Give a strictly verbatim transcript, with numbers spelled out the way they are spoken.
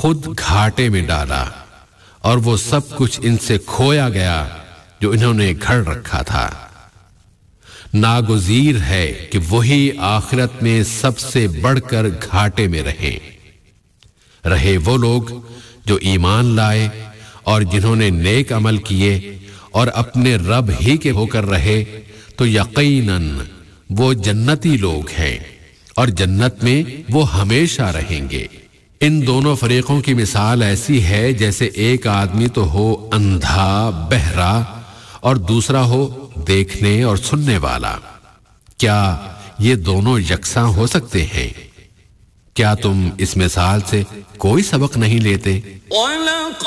खुद घाटे में डाला और वो सब कुछ इनसे खोया गया जो इन्होंने घड़ रखा था। नागुज़ीर है कि वही आखिरत में सबसे बढ़कर घाटे में रहे रहे वो लोग जो ईमान लाए और जिन्होंने नेक अमल किए और अपने रब ही के होकर रहे, तो यकीनन वो जन्नती लोग हैं और जन्नत में वो हमेशा रहेंगे। इन दोनों फरीकों की मिसाल ऐसी है जैसे एक आदमी तो हो अंधा बहरा और दूसरा हो देखने और सुनने वाला। क्या ये दोनों यकसां हो सकते हैं? क्या तुम इस मिसाल से कोई सबक नहीं लेते?